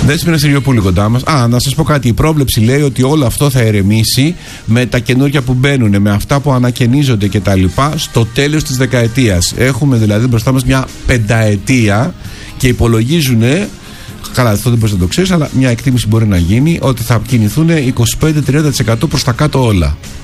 Δέσποινα Συριοπούλη κοντά μας. Να σας πω κάτι. Η πρόβλεψη λέει ότι όλο αυτό θα ερεμήσει με τα καινούργια που μπαίνουν, με αυτά που ανακαινίζονται κτλ. Στο τέλος της δεκαετίας. Έχουμε δηλαδή μπροστά μας μια πενταετία και υπολογίζουν. Καλά, αυτό δεν μπορείς να το ξέρεις, αλλά μια εκτίμηση μπορεί να γίνει ότι θα κινηθούν 25-30% προς τα κάτω όλα.